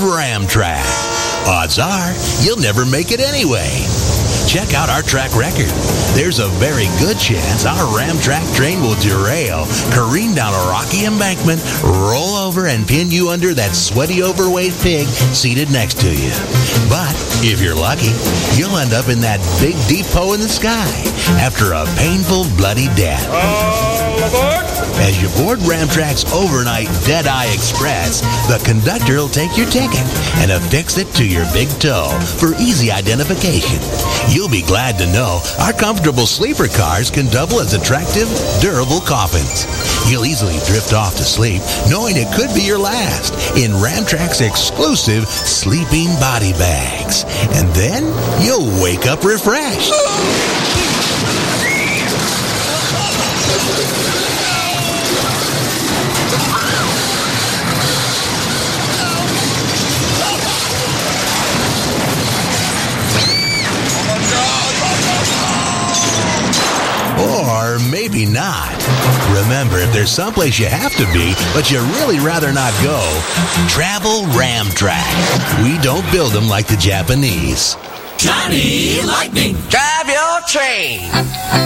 Ram-Track. Odds are, you'll never make it anyway. Check out our track record. There's a very good chance our Ram-Track train will derail, careen down a rocky embankment, roll over, and pin you under that sweaty, overweight pig seated next to you. But if you're lucky, you'll end up in that big depot in the sky after a painful, bloody death. All aboard! As you board Ram-Track's overnight Dead-Eye Express, the conductor will take your ticket and affix it to your big toe for easy identification. You'll be glad to know our comfortable sleeper cars can double as attractive, durable coffins. You'll easily drift off to sleep knowing it could be your last in Ram-Track's exclusive sleeping body bags. And then you'll wake up refreshed. Or maybe not. Remember, if there's someplace you have to be, but you really rather not go, travel Ram-Track. We don't build them like the Japanese. Johnny Lightning. Drive your train.